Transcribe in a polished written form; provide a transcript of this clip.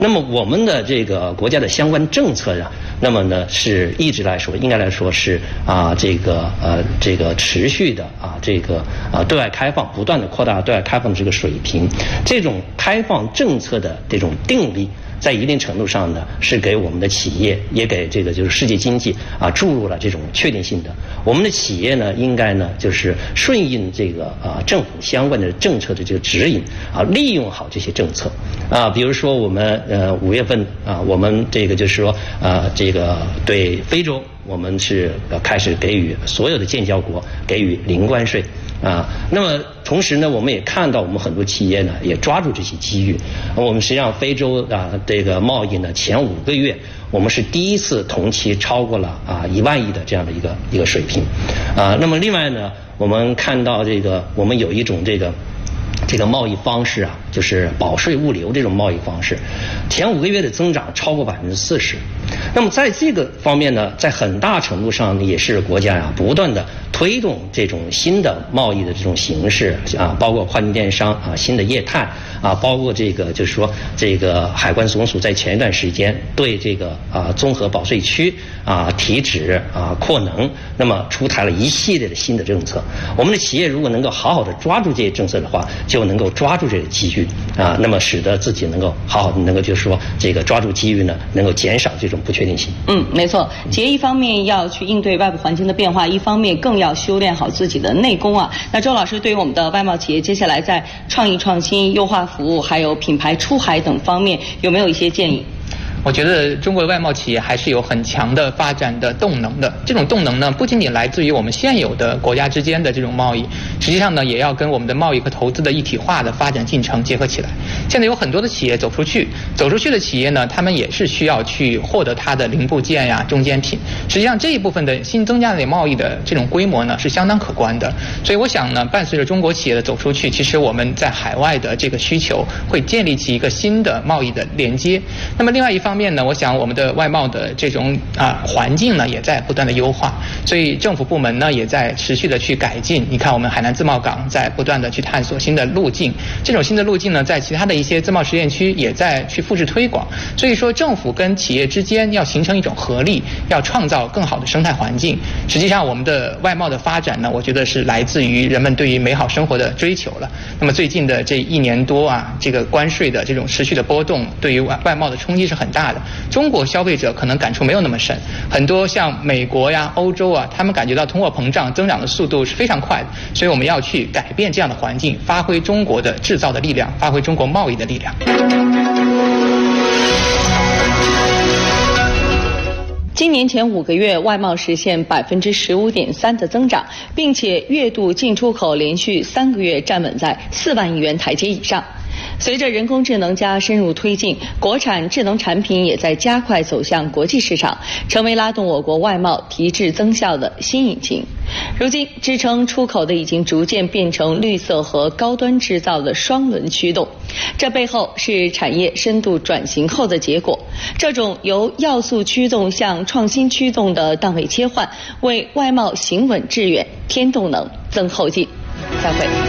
那么我们的这个国家的相关政策呀，那么呢是一直来说，应该来说是这个持续的对外开放，不断的扩大对外开放的这个水平。这种开放政策的这种定力，在一定程度上呢，是给我们的企业，也给这个就是世界经济注入了这种确定性的。我们的企业呢，应该呢就是顺应这个政府相关的政策的这个指引利用好这些政策比如说我们5月份我们这个就是说这个对非洲我们是开始给予所有的建交国给予零关税那么同时呢，我们也看到我们很多企业呢也抓住这些机遇。我们实际上非洲这个贸易呢前5个月，我们是第一次同期超过了1万亿的这样的一个水平那么另外呢，我们看到这个我们有一种这个贸易方式就是保税物流这种贸易方式，前5个月的增长超过40%。那么在这个方面呢，在很大程度上也是国家不断的推动这种新的贸易的这种形式包括跨境电商新的业态包括这个就是说这个海关总署在前一段时间对这个综合保税区提质扩能，那么出台了一系列的新的政策。我们的企业如果能够好好的抓住这些政策的话，就能够抓住这个机遇那么使得自己能够好好的能够就是说这个抓住机遇呢，能够减少这种不确定性。 没错，企业一方面要去应对外部环境的变化，一方面更要修炼好自己的内功那周老师对于我们的外贸企业接下来在创意创新、优化服务还有品牌出海等方面有没有一些建议？ 我觉得中国的外贸企业还是有很强的发展的动能的。这种动能呢，不仅仅来自于我们现有的国家之间的这种贸易，实际上呢，也要跟我们的贸易和投资的一体化的发展进程结合起来。现在有很多的企业走出去的企业呢，他们也是需要去获得它的零部件中间品。实际上这一部分的新增加的贸易的这种规模呢，是相当可观的。所以我想呢，伴随着中国企业的走出去，其实我们在海外的这个需求会建立起一个新的贸易的连接。那么另外一方面呢，我想我们的外贸的这种环境呢，也在不断的优化，所以政府部门呢也在持续的去改进。你看我们海南自贸港在不断的去探索新的路径，这种新的路径呢，在其他的一些自贸实验区也在去复制推广。所以说政府跟企业之间要形成一种合力，要创造更好的生态环境。实际上我们的外贸的发展呢，我觉得是来自于人们对于美好生活的追求了。那么最近的这1年多这个关税的这种持续的波动，对于外贸的冲击是很大的。中国消费者可能感触没有那么深，很多像美国欧洲他们感觉到通货膨胀增长的速度是非常快的，所以我们要去改变这样的环境，发挥中国的制造的力量，发挥中国贸易的力量。 今年前5个月，外贸实现15.3%的增长，并且月度进出口连续3个月站稳在4万亿元台阶以上。随着人工智能加深入推进，国产智能产品也在加快走向国际市场，成为拉动我国外贸提质增效的新引擎。如今，支撑出口的已经逐渐变成绿色和高端制造的双轮驱动，这背后是产业深度转型后的结果。这种由要素驱动向创新驱动的档位切换，为外贸行稳致远添动能、增后劲。再会。